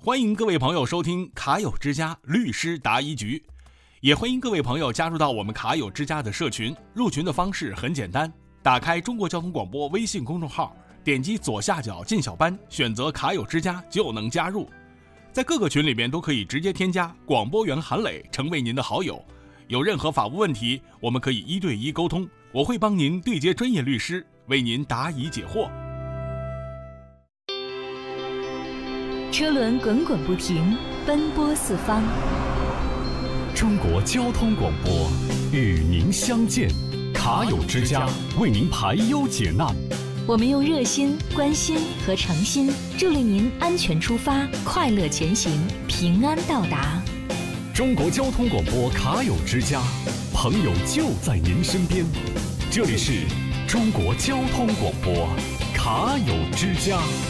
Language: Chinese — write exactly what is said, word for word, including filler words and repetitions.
欢迎各位朋友收听卡友之家律师答疑局，也欢迎各位朋友加入到我们卡友之家的社群。入群的方式很简单，打开中国交通广播微信公众号，点击左下角进小班，选择卡友之家就能加入。在各个群里面都可以直接添加广播员韩磊成为您的好友。有任何法务问题，我们可以一对一沟通，我会帮您对接专业律师，为您答疑解惑。 车轮滚滚不停，奔波四方。 中国交通广播与您相见，卡友之家为您排忧解难。 我们用热心、关心和诚心助力您安全出发，快乐前行，平安到达。 中国交通广播卡友之家，朋友就在您身边。这里是中国交通广播卡友之家。